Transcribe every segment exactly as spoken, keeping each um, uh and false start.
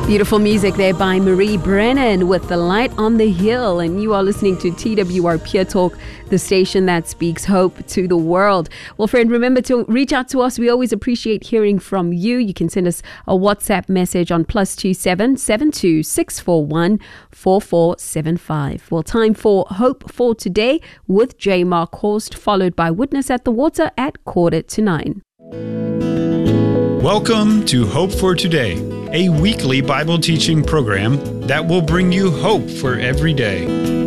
Beautiful music there by Marie Brennan with The Light on the Hill. And you are listening to T W R Pure Talk, the station that speaks hope to the world. Well, friend, remember to reach out to us. We always appreciate hearing from you. You can send us a WhatsApp message on plus two seven seven two six four one four four seven five. Well, time for Hope for Today with J. Mark Horst, followed by Witness at the Water at quarter to nine. Welcome to Hope for Today, a weekly Bible teaching program that will bring you hope for every day.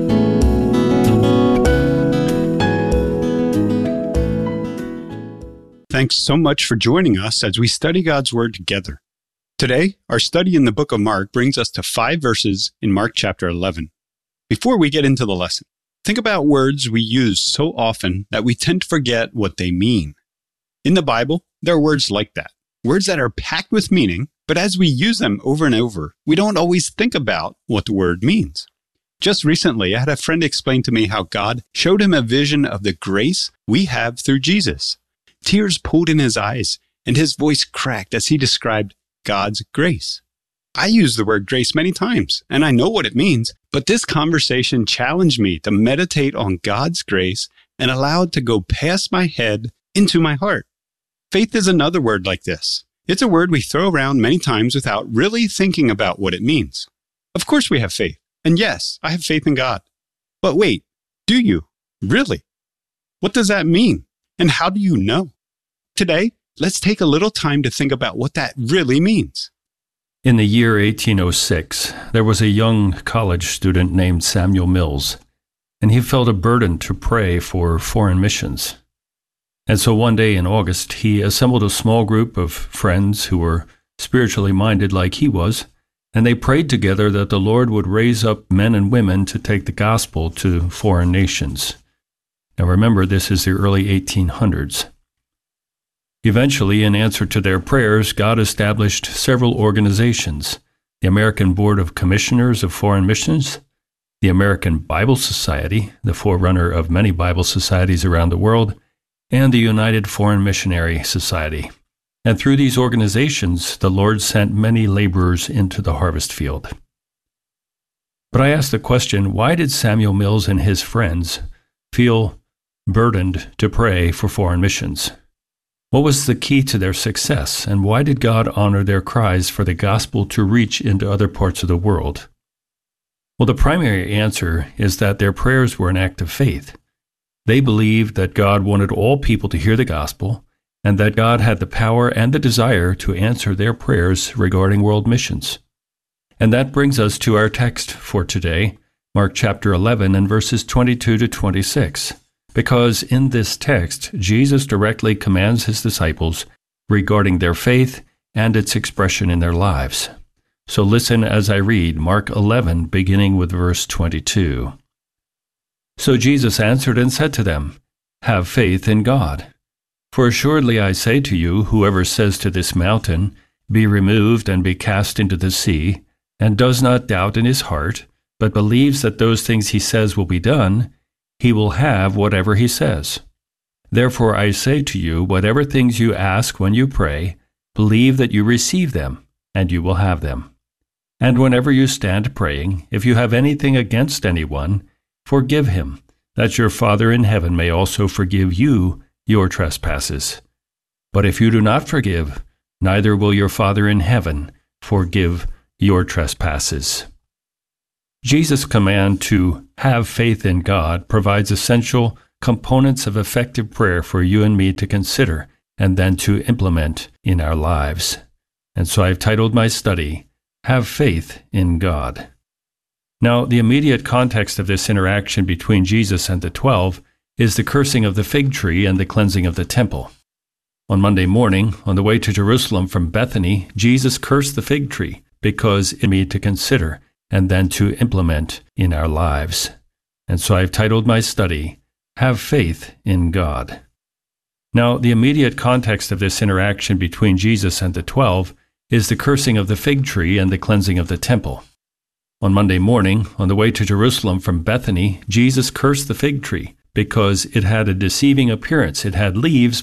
Thanks so much for joining us as we study God's Word together. Today, our study in the book of Mark brings us to five verses in Mark chapter eleven. Before we get into the lesson, think about words we use so often that we tend to forget what they mean. In the Bible, there are words like that. Words that are packed with meaning, but as we use them over and over, we don't always think about what the word means. Just recently, I had a friend explain to me how God showed him a vision of the grace we have through Jesus. Tears pulled in his eyes, and his voice cracked as he described God's grace. I use the word grace many times, and I know what it means, but this conversation challenged me to meditate on God's grace and allow it to go past my head into my heart. Faith is another word like this. It's a word we throw around many times without really thinking about what it means. Of course we have faith. And yes, I have faith in God. But wait, do you? Really? What does that mean? And how do you know? Today, let's take a little time to think about what that really means. In the year eighteen oh six, there was a young college student named Samuel Mills, and he felt a burden to pray for foreign missions. And so one day in August, he assembled a small group of friends who were spiritually minded like he was, and they prayed together that the Lord would raise up men and women to take the gospel to foreign nations. Now remember, this is the early eighteen hundreds. Eventually, in answer to their prayers, God established several organizations: the American Board of Commissioners of Foreign Missions, the American Bible Society, the forerunner of many Bible societies around the world, and the United Foreign Missionary Society. And through these organizations, the Lord sent many laborers into the harvest field. But I asked the question, why did Samuel Mills and his friends feel burdened to pray for foreign missions? What was the key to their success, and why did God honor their cries for the gospel to reach into other parts of the world? Well, the primary answer is that their prayers were an act of faith. They believed that God wanted all people to hear the gospel, and that God had the power and the desire to answer their prayers regarding world missions. And that brings us to our text for today, Mark chapter eleven and verses twenty-two to twenty-six, because in this text, Jesus directly commands his disciples regarding their faith and its expression in their lives. So listen as I read Mark eleven, beginning with verse twenty-two. So Jesus answered and said to them, "Have faith in God. For assuredly I say to you, whoever says to this mountain, 'Be removed and be cast into the sea,' and does not doubt in his heart, but believes that those things he says will be done, he will have whatever he says. Therefore I say to you, whatever things you ask when you pray, believe that you receive them, and you will have them. And whenever you stand praying, if you have anything against anyone, forgive him, that your Father in heaven may also forgive you your trespasses. But if you do not forgive, neither will your Father in heaven forgive your trespasses." Jesus' command to have faith in God provides essential components of effective prayer for you and me to consider and then to implement in our lives. And so I've titled my study, "Have Faith in God." Now, the immediate context of this interaction between Jesus and the twelve is the cursing of the fig tree and the cleansing of the temple. On Monday morning, on the way to Jerusalem from Bethany, Jesus cursed the fig tree because it made to consider and then to implement in our lives. And so I've titled my study, "Have Faith in God." Now, the immediate context of this interaction between Jesus and the twelve is the cursing of the fig tree and the cleansing of the temple. On Monday morning, on the way to Jerusalem from Bethany, Jesus cursed the fig tree because it had a deceiving appearance. It had leaves,